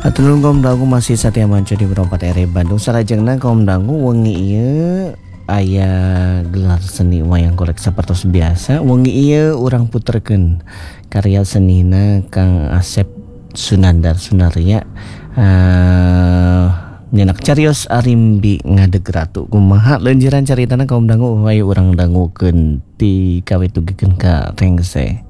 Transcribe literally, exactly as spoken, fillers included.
Hatur nuhun kaum dangu masih satia mancu di Perompat R I Bandung. Salajengna kaum dangu wengi ieu aya gelar seni wayang golek sapertos biasa. Wengi ieu urang puterkeun karya senina Kang Asep Sunandar Sunaria. Uh, nyenak carios Arimbi Ngadeg Ratu. Kumaha leunjiran caritana kaum dangu wae urang dangukeun ti kawitugikeun ka rengse.